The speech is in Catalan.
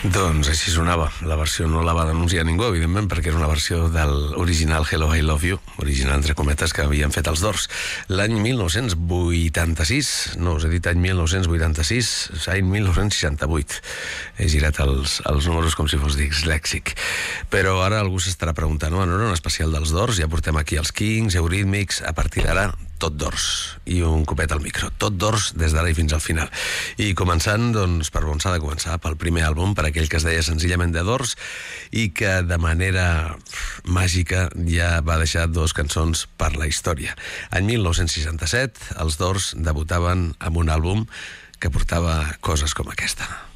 Doncs així sonava. La versió no la va denunciar ningú, evidentment, perquè era una versió de l'original Hello, I Love You, original entre cometes, que havien fet els Doors. L'any 1986, no, us he dit any 1986, any 1968. He girat els números com si fos dislèxic. Però ara algú s'estarà preguntant, no era un especial dels Doors, ja portem aquí els Kings, Eurythmics, a partir d'ara tot Doors, i un copet al micro. Tot Doors des d'ara i fins al final. I començant, doncs, per on s'ha de començar? Pel primer àlbum, per aquell que es deia senzillament The Doors, i que de manera màgica ja va deixar dues cançons per la història. En 1967, els Doors debutaven amb un àlbum que portava coses com aquesta.